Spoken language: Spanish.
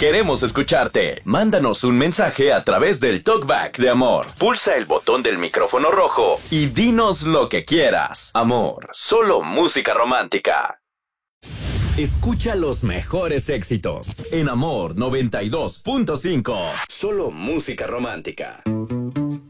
Queremos escucharte. Mándanos un mensaje a través del TalkBack de Amor. Pulsa el botón del micrófono rojo y dinos lo que quieras. Amor, solo música romántica. Escucha los mejores éxitos en Amor 92.5. Solo música romántica.